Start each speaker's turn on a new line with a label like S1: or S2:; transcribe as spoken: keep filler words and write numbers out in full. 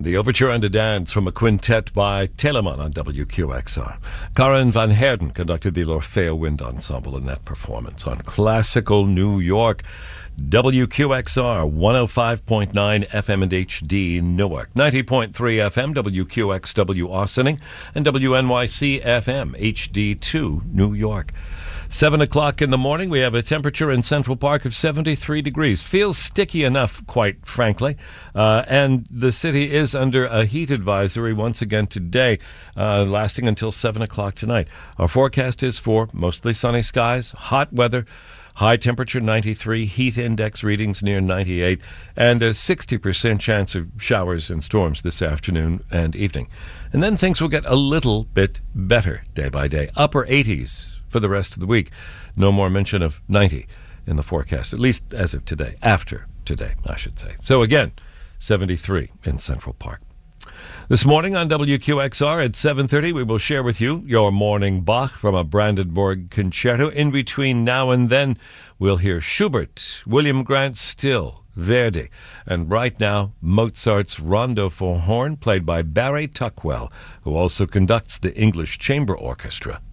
S1: The Overture and a Dance from a quintet by Telemann on W Q X R. Karen Van Heerden conducted the L'Orfeo Wind Ensemble in that performance on Classical New York. W Q X R one oh five point nine F M and H D Newark, ninety point three F M W Q X W Austining, and W N Y C F M H D two New York. Seven o'clock in the morning, we have a temperature in Central Park of seventy-three degrees. Feels sticky enough, quite frankly. Uh, and the city is under a heat advisory once again today, uh, lasting until seven o'clock tonight. Our forecast is for mostly sunny skies, hot weather, high temperature ninety-three, heat index readings near ninety-eight, and a sixty percent chance of showers and storms this afternoon and evening. And then things will get a little bit better day by day. Upper eighties for the rest of the week. No more mention of ninety in the forecast, at least as of today, after today, I should say. So again, seventy-three in Central Park. This morning on W Q X R at seven thirty, we will share with you your morning Bach from a Brandenburg concerto. In between now and then, we'll hear Schubert, William Grant Still, Verdi, and right now, Mozart's Rondo for Horn, played by Barry Tuckwell, who also conducts the English Chamber Orchestra.